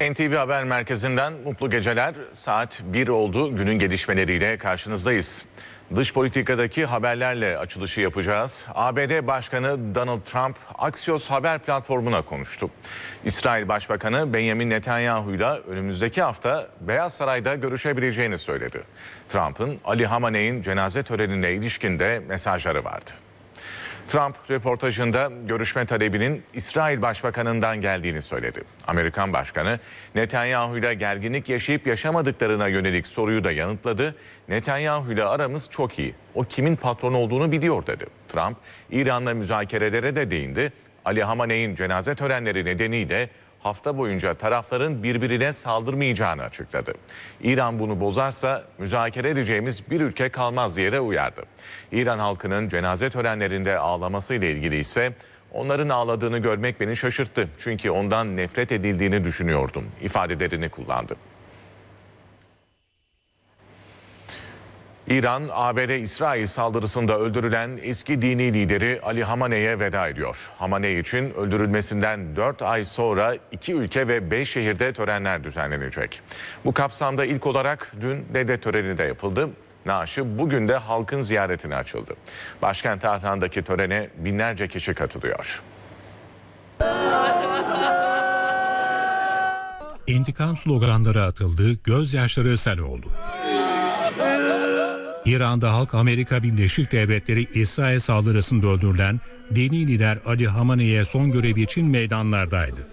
NTV Haber Merkezi'nden mutlu geceler. Saat 1 oldu. Günün gelişmeleriyle karşınızdayız. Dış politikadaki haberlerle açılışı yapacağız. ABD Başkanı Donald Trump Axios haber platformuna konuştu. İsrail Başbakanı Benjamin Netanyahu'yla önümüzdeki hafta Beyaz Saray'da görüşebileceğini söyledi. Trump'ın Ali Hamaney'in cenaze törenine ilişkin de mesajları vardı. Trump röportajında görüşme talebinin İsrail Başbakanı'ndan geldiğini söyledi. Amerikan Başkanı Netanyahu'yla gerginlik yaşayıp yaşamadıklarına yönelik soruyu da yanıtladı. Netanyahu'yla aramız çok iyi. O kimin patronu olduğunu biliyor dedi. Trump, İran'la müzakerelere de değindi. Ali Hamaney'in cenaze törenleri nedeniyle hafta boyunca tarafların birbirine saldırmayacağını açıkladı. İran bunu bozarsa müzakere edeceğimiz bir ülke kalmaz diye de uyardı. İran halkının cenaze törenlerinde ağlamasıyla ilgili ise onların ağladığını görmek beni şaşırttı. Çünkü ondan nefret edildiğini düşünüyordum ifadelerini kullandı. İran, ABD-İsrail saldırısında öldürülen eski dini lideri Ali Hamaney'e veda ediyor. Hamaney için öldürülmesinden 4 ay sonra 2 ülke ve 5 şehirde törenler düzenlenecek. Bu kapsamda ilk olarak dün devlet töreni de yapıldı. Naaşı bugün de halkın ziyaretine açıldı. Başkent Tahran'daki törene binlerce kişi katılıyor. İntikam sloganları atıldı, gözyaşları sel oldu. İran'da halk Amerika Birleşik Devletleri İsrail saldırısında öldürülen dini lider Ali Hamaney'e son görevi için meydanlardaydı.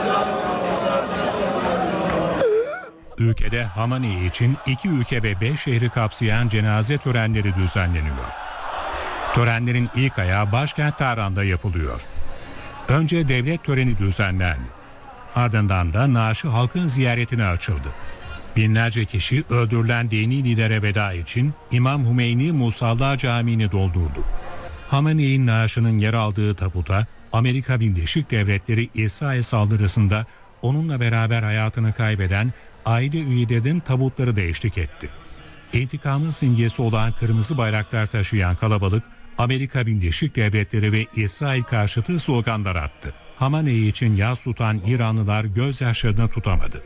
Ülkede Hamaney için 2 ülke ve 5 şehri kapsayan cenaze törenleri düzenleniyor. Törenlerin ilk ayağı başkent Tahran'da yapılıyor. Önce devlet töreni düzenlendi. Ardından da naaşı halkın ziyaretine açıldı. Binlerce kişi öldürülen dini lidere veda için İmam Hümeyni Musalla Camii'ni doldurdu. Hamaney'in naaşının yer aldığı tabuta Amerika Birleşik Devletleri İsrail saldırısında onunla beraber hayatını kaybeden aile üyelerinin tabutları da eşlik etti. İntikamın simgesi olan kırmızı bayraklar taşıyan kalabalık Amerika Birleşik Devletleri ve İsrail karşıtı sloganlar attı. Hamaney için yas tutan İranlılar gözyaşlarını tutamadı.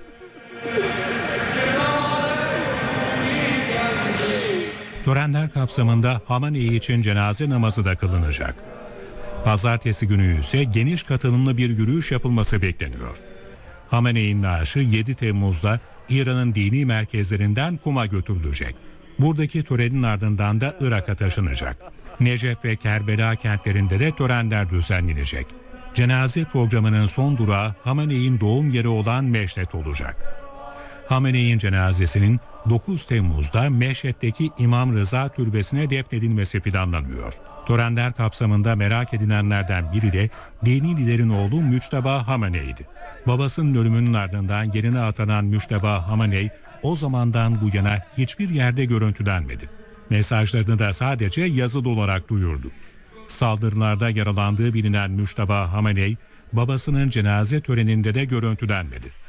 Törenler kapsamında Hamaney için cenaze namazı da kılınacak. Pazartesi günü ise geniş katılımlı bir yürüyüş yapılması bekleniyor. Hamaney'in naaşı 7 Temmuz'da İran'ın dini merkezlerinden Kum'a götürülecek. Buradaki törenin ardından da Irak'a taşınacak. Necef ve Kerbela kentlerinde de törenler düzenlenecek. Cenaze programının son durağı Hamaney'in doğum yeri olan Meşhed olacak. Hamaney'in cenazesinin 9 Temmuz'da Meşhed'deki İmam Rıza Türbesi'ne defnedilmesi planlanıyor. Törenler kapsamında merak edilenlerden biri de dini liderin oğlu Müçteba Hamaney'di. Babasının ölümünün ardından yerine atanan Müçteba Hamaney o zamandan bu yana hiçbir yerde görüntülenmedi. Mesajlarını da sadece yazılı olarak duyurdu. Saldırılarda yaralandığı bilinen Müçteba Hamaney, babasının cenaze töreninde de görüntülenmedi.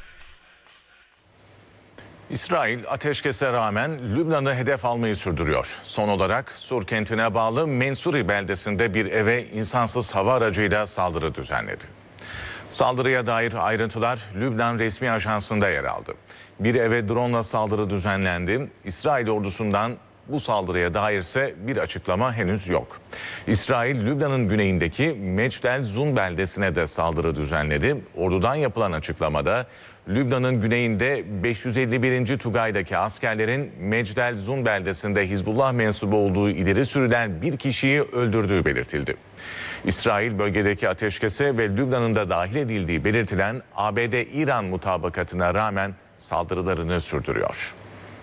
İsrail ateşkese rağmen Lübnan'ı hedef almayı sürdürüyor. Son olarak Sur kentine bağlı Mensuri beldesinde bir eve insansız hava aracıyla saldırı düzenledi. Saldırıya dair ayrıntılar Lübnan resmi ajansında yer aldı. Bir eve drone'la saldırı düzenlendi. İsrail ordusundan bu saldırıya dairse bir açıklama henüz yok. İsrail, Lübnan'ın güneyindeki Mecdel Zun beldesine de saldırı düzenledi. Ordudan yapılan açıklamada Lübnan'ın güneyinde 551. Tugay'daki askerlerin Mecdel Zun beldesinde Hizbullah mensubu olduğu ileri sürülen bir kişiyi öldürdüğü belirtildi. İsrail bölgedeki ateşkese ve Lübnan'ın da dahil edildiği belirtilen ABD-İran mutabakatına rağmen saldırılarını sürdürüyor.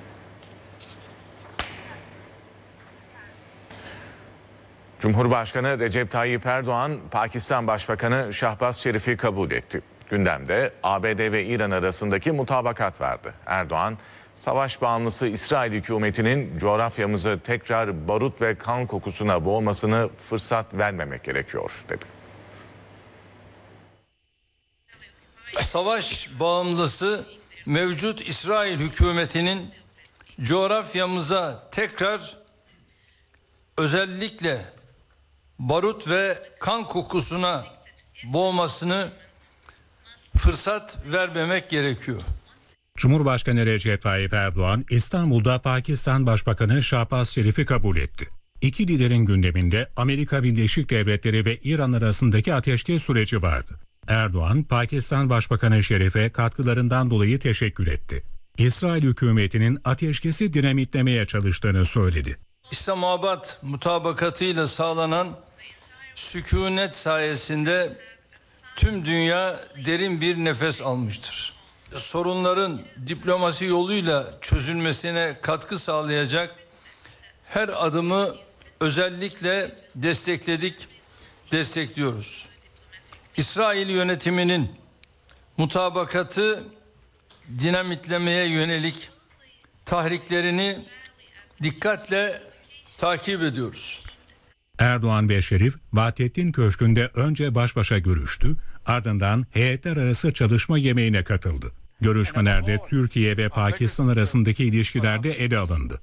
Cumhurbaşkanı Recep Tayyip Erdoğan, Pakistan Başbakanı Şahbaz Şerif'i kabul etti. Gündemde ABD ve İran arasındaki mutabakat vardı. Erdoğan, savaş bağımlısı İsrail hükümetinin coğrafyamızı tekrar barut ve kan kokusuna boğmasını fırsat vermemek gerekiyor dedi. Savaş bağımlısı mevcut İsrail hükümetinin coğrafyamıza tekrar özellikle barut ve kan kokusuna boğmasını fırsat vermemek gerekiyor. Cumhurbaşkanı Recep Tayyip Erdoğan İstanbul'da Pakistan Başbakanı Şahbaz Şerif'i kabul etti. İki liderin gündeminde Amerika Birleşik Devletleri ve İran arasındaki ateşkes süreci vardı. Erdoğan, Pakistan Başbakanı Şerif'e katkılarından dolayı teşekkür etti. İsrail hükümetinin ateşkesi dinamitlemeye çalıştığını söyledi. İslamabad mutabakatıyla sağlanan sükunet sayesinde tüm dünya derin bir nefes almıştır. Sorunların diplomasi yoluyla çözülmesine katkı sağlayacak her adımı özellikle destekliyoruz. İsrail yönetiminin mutabakatı dinamitlemeye yönelik tahriklerini dikkatle takip ediyoruz. Erdoğan ve Şerif, Vahdettin Köşkü'nde önce baş başa görüştü, ardından heyetler arası çalışma yemeğine katıldı. Görüşmelerde Türkiye ve Pakistan arasındaki ilişkiler de ele alındı.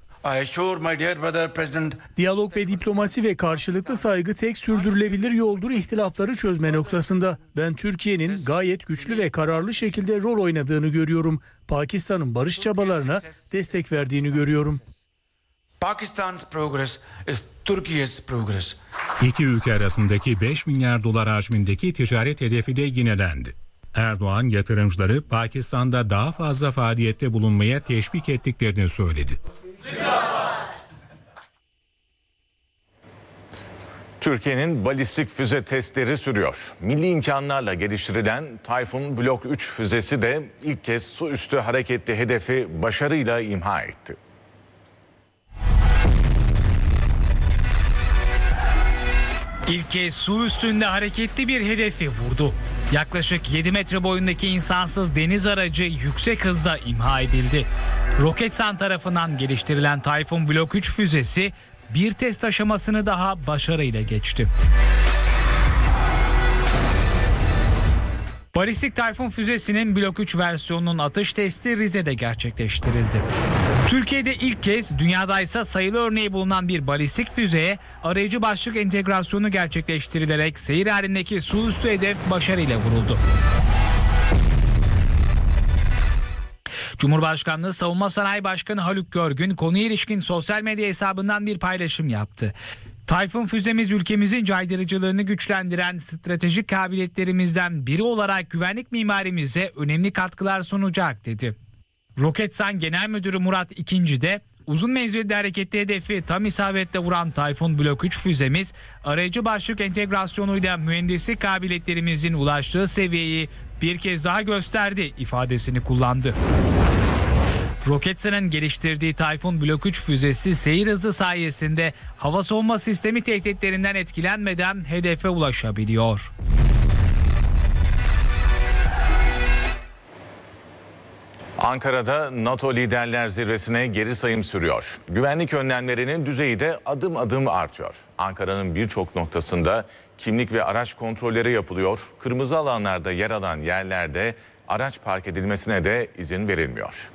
Diyalog ve diplomasi ve karşılıklı saygı tek sürdürülebilir yoldur ihtilafları çözme noktasında. Ben Türkiye'nin gayet güçlü ve kararlı şekilde rol oynadığını görüyorum. Pakistan'ın barış çabalarına destek verdiğini görüyorum. Pakistan's progress is Turkey's progress. İki ülke arasındaki 5 milyar dolar hacmindeki ticaret hedefi de yinelendi. Erdoğan, yatırımcıları Pakistan'da daha fazla faaliyette bulunmaya teşvik ettiklerini söyledi. Türkiye'nin balistik füze testleri sürüyor. Milli imkanlarla geliştirilen Tayfun Blok 3 füzesi de ilk kez su üstü hareketli hedefi başarıyla imha etti. İlk kez su üstünde hareketli bir hedefi vurdu. Yaklaşık 7 metre boyundaki insansız deniz aracı yüksek hızda imha edildi. Roketsan tarafından geliştirilen Tayfun Blok 3 füzesi bir test aşamasını daha başarıyla geçti. Balistik Tayfun füzesinin Blok 3 versiyonunun atış testi Rize'de gerçekleştirildi. Türkiye'de ilk kez, dünyada ise sayılı örneği bulunan bir balistik füzeye arayıcı başlık entegrasyonu gerçekleştirilerek seyir halindeki su üstü hedef başarıyla vuruldu. Cumhurbaşkanlığı Savunma Sanayi Başkanı Haluk Görgün konuya ilişkin sosyal medya hesabından bir paylaşım yaptı. Tayfun füzemiz ülkemizin caydırıcılığını güçlendiren stratejik kabiliyetlerimizden biri olarak güvenlik mimarimize önemli katkılar sunacak dedi. Roketsan Genel Müdürü Murat İkinci de uzun menzilli hareketli hedefi tam isabetle vuran Tayfun Blok 3 füzemiz arayıcı başlık entegrasyonuyla mühendislik kabiliyetlerimizin ulaştığı seviyeyi bir kez daha gösterdi ifadesini kullandı. Roketsan'ın geliştirdiği Tayfun Blok 3 füzesi seyir hızı sayesinde hava savunma sistemi tehditlerinden etkilenmeden hedefe ulaşabiliyor. Ankara'da NATO Liderler Zirvesi'ne geri sayım sürüyor. Güvenlik önlemlerinin düzeyi de adım adım artıyor. Ankara'nın birçok noktasında kimlik ve araç kontrolleri yapılıyor. Kırmızı alanlarda yer alan yerlerde araç park edilmesine de izin verilmiyor.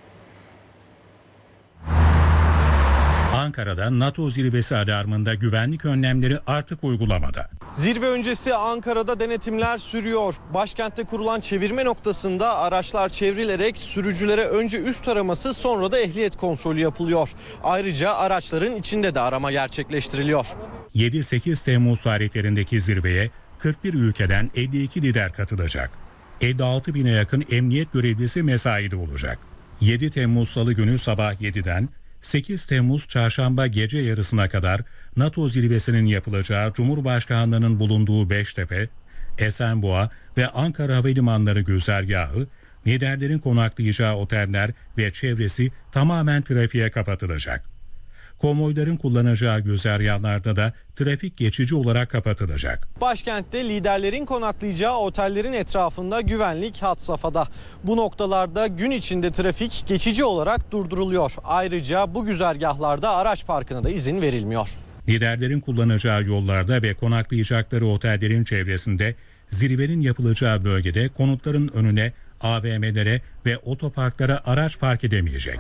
Ankara'da NATO zirvesi alarmında güvenlik önlemleri artık uygulamada. Zirve öncesi Ankara'da denetimler sürüyor. Başkentte kurulan çevirme noktasında araçlar çevrilerek sürücülere önce üst taraması sonra da ehliyet kontrolü yapılıyor. Ayrıca araçların içinde de arama gerçekleştiriliyor. 7-8 Temmuz tarihlerindeki zirveye 41 ülkeden 52 lider katılacak. 56 bine yakın emniyet görevlisi mesaide olacak. 7 Temmuz Salı günü sabah 7'den 8 Temmuz Çarşamba gece yarısına kadar NATO zirvesinin yapılacağı Cumhurbaşkanlığının bulunduğu Beştepe, Esenboğa ve Ankara Havalimanları güzergahı, liderlerin konaklayacağı oteller ve çevresi tamamen trafiğe kapatılacak. Konvoyların kullanacağı güzergahlarda da trafik geçici olarak kapatılacak. Başkentte liderlerin konaklayacağı otellerin etrafında güvenlik had safhada. Bu noktalarda gün içinde trafik geçici olarak durduruluyor. Ayrıca bu güzergahlarda araç parkına da izin verilmiyor. Liderlerin kullanacağı yollarda ve konaklayacakları otellerin çevresinde zirvenin yapılacağı bölgede konutların önüne, AVM'lere ve otoparklara araç park edemeyecek.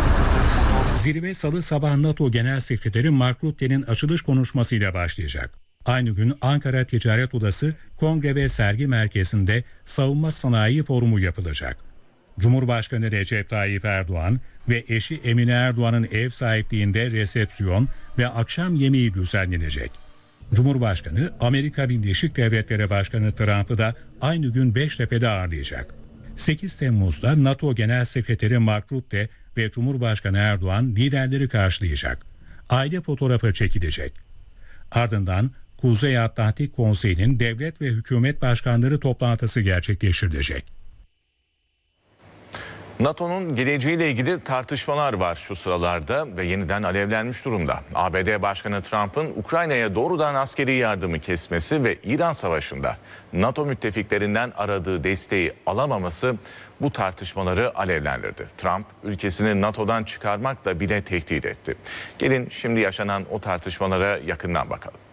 Zirve Salı sabah NATO Genel Sekreteri Mark Rutte'nin açılış konuşmasıyla başlayacak. Aynı gün Ankara Ticaret Odası Kongre ve Sergi Merkezi'nde Savunma Sanayi Forumu yapılacak. Cumhurbaşkanı Recep Tayyip Erdoğan ve eşi Emine Erdoğan'ın ev sahipliğinde resepsiyon ve akşam yemeği düzenlenecek. Cumhurbaşkanı Amerika Birleşik Devletleri Başkanı Trump'ı da aynı gün Beştepe'de ağırlayacak. 8 Temmuz'da NATO Genel Sekreteri Mark Rutte ve Cumhurbaşkanı Erdoğan liderleri karşılayacak. Aile fotoğrafı çekilecek. Ardından Kuzey Atlantik Konseyi'nin devlet ve hükümet başkanları toplantısı gerçekleştirilecek. NATO'nun geleceğiyle ilgili tartışmalar var şu sıralarda ve yeniden alevlenmiş durumda. ABD Başkanı Trump'ın Ukrayna'ya doğrudan askeri yardımı kesmesi ve İran Savaşı'nda NATO müttefiklerinden aradığı desteği alamaması bu tartışmaları alevlendirdi. Trump ülkesini NATO'dan çıkarmakla bile tehdit etti. Gelin şimdi yaşanan o tartışmalara yakından bakalım.